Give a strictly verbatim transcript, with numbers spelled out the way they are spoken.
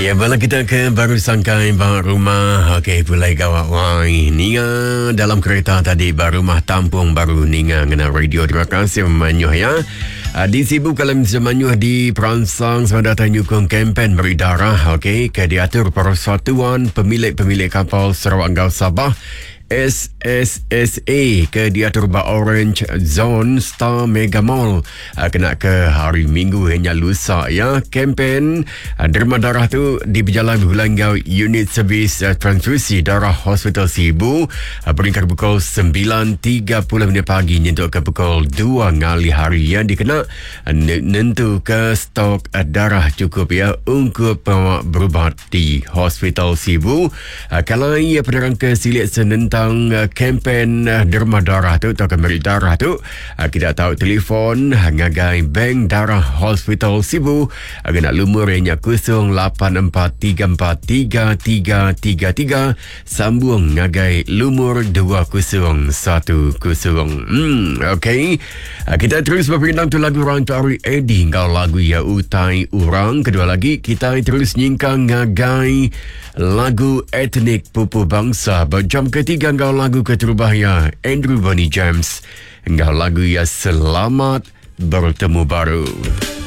Ya, bala kita ke baru sangkai bang rumah. Okey, pulai gawat wai. Ninga dalam kereta tadi baru rumah tampung baru ninga ngena radio. Terima kasih menyuh ya. Uh, di Sibu Kalam Semanyuh di perangsang sama datang nyukung kempen beridara. Okey, ke diatur Persatuan Pemilik-Pemilik Kapal Sarawak Gau Sabah S S S A ke diatur ba Orange Zone Star Mega Mall uh, kena ke hari Minggu hingga lusa ya. Kempen uh, derma darah tu di berjalan Hulangau Unit Servis uh, Transfusi Darah Hospital Sibu uh, peringkat pukul sembilan tiga puluh minit pagi nyentuh ke pukul dua ngali hari yang dikena uh, nentu ke stok uh, darah cukup ya untuk uh, berubat di Hospital Sibu. uh, kalau ia penerang ke silik senentang Uh, kempen uh, derma darah tu atau kembali darah tu uh, kita tahu telefon uh, ngagai bank darah Hospital Sibu uh, nak lumur yang kosong lapan empat tiga empat tiga tiga tiga tiga sambung ngagai lumur dua kosong satu kosong. hmm, ok uh, kita terus berpindang tu lagu orang tu Ari Edi kau lagu ya utai urang. Kedua lagi kita terus nyingkang ngagai lagu etnik pupu bangsa. Berjam ketiga engkau lagu keterubahnya Andrew Bonnie James. Engkau lagu ya selamat bertemu baru.